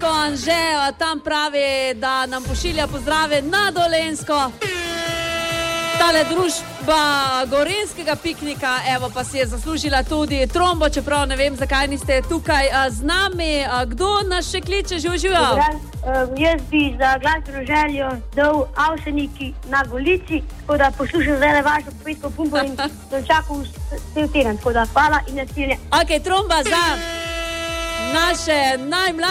Anže tam pravi, da nam pošilja pozdrave na Dolenjsko. Tale družba gorenskega piknika, evo pa si je zaslužila tudi trombo, čeprav ne vem, zakaj niste tukaj z nami. Kdo nas še kliče, živijo? Jaz bi za glasbeno željo dal Avseniki na Golici, tako da poslušam zdaj vašo povedko pumpo in sem čakal cel teden, tako da hvala in naslednje. Ok, tromba za naše najmlajše.